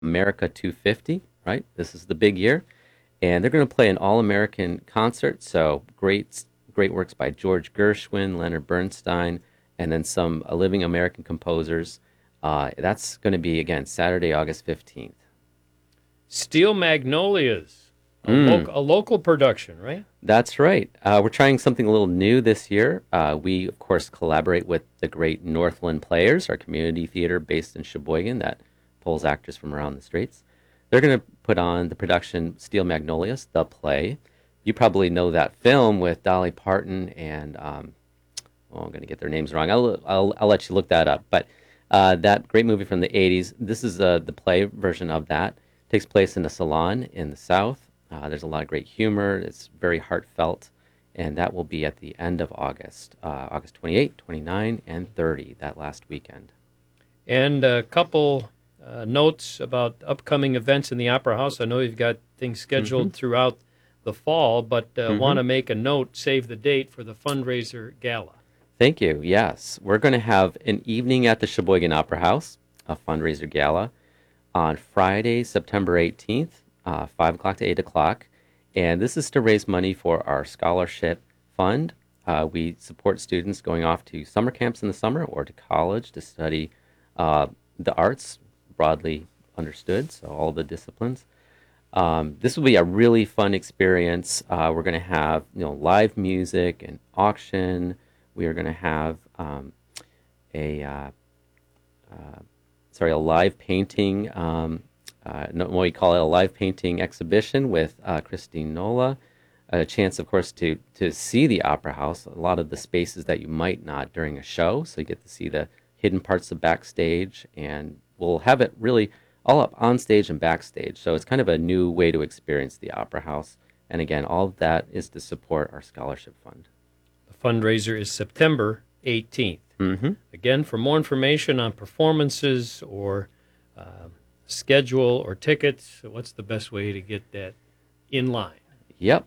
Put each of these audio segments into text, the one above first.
America 250, right? This is the big year. And they're going to play an all-American concert. So great works by George Gershwin, Leonard Bernstein, and then some living American composers. That's going to be, again, Saturday, August 15th. Steel Magnolias, a local production, right? That's right. We're trying something a little new this year. We, of course, collaborate with the great Northland Players, our community theater based in Sheboygan that pulls actors from around the Straits. They're going to put on the production Steel Magnolias, the play. You probably know that film with Dolly Parton and, I'm going to get their names wrong. I'll let you look that up. But that great movie from the 80s, this is the play version of that. Takes place in a salon in the South. There's a lot of great humor. It's very heartfelt. And that will be at the end of August, August 28, 29, and 30, that last weekend. And a couple notes about upcoming events in the Opera House. I know you've got things scheduled throughout the fall, but want to make a note, save the date for the fundraiser gala. Thank you. Yes. We're going to have an evening at the Sheboygan Opera House, a fundraiser gala, on Friday, September 18th, 5 o'clock to 8 o'clock. And this is to raise money for our scholarship fund. We support students going off to summer camps in the summer or to college to study the arts, broadly understood, so all the disciplines. This will be a really fun experience. We're going to have live music and auction. We are going to have a live painting. What we call it a live painting exhibition with Christine Nola. A chance, of course, to see the Opera House. A lot of the spaces that you might not during a show, so you get to see the hidden parts of backstage, and we'll have it really all up on stage and backstage. So it's kind of a new way to experience the Opera House. And again, all of that is to support our scholarship fund. The fundraiser is September 18th. Again, for more information on performances or schedule or tickets, what's the best way to get that in line? Yep,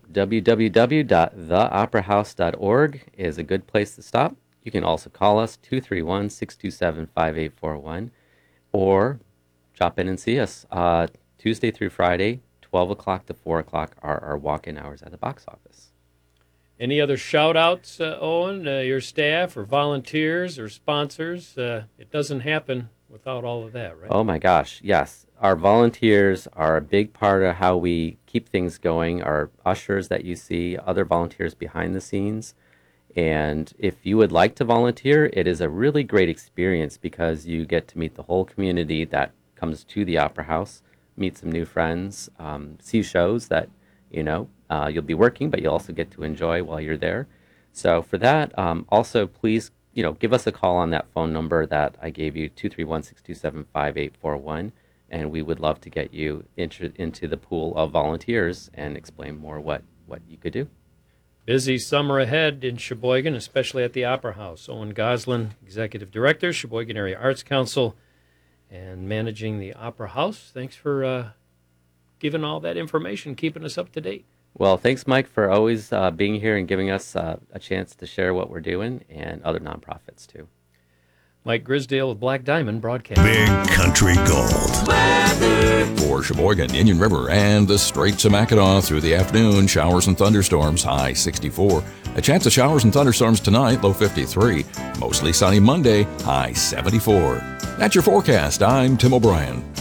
www.theoperahouse.org is a good place to stop. You can also call us 231-627-5841 or drop in and see us. Tuesday through Friday, 12 o'clock to 4 o'clock are our walk-in hours at the box office. Any other shout-outs, Owen, your staff or volunteers or sponsors? It doesn't happen without all of that, right? Oh, my gosh, yes. Our volunteers are a big part of how we keep things going. Our ushers that you see, other volunteers behind the scenes. And if you would like to volunteer, it is a really great experience because you get to meet the whole community that comes to the Opera House, meet some new friends, see shows that, you'll be working, but you'll also get to enjoy while you're there. So for that, also please, give us a call on that phone number that I gave you, 231-627-5841, and we would love to get you into the pool of volunteers and explain more what you could do. Busy summer ahead in Sheboygan, especially at the Opera House. Owen Goslin, Executive Director, Sheboygan Area Arts Council, and managing the Opera House. Thanks for giving all that information, keeping us up to date. Well, thanks, Mike, for always being here and giving us a chance to share what we're doing and other nonprofits, too. Mike Grisdale of Black Diamond Broadcasting. Big Country Gold. Weather. For Sheboygan, Indian River, and the Straits of Mackinac through the afternoon, showers and thunderstorms, high 64. A chance of showers and thunderstorms tonight, low 53. Mostly sunny Monday, high 74. That's your forecast. I'm Tim O'Brien.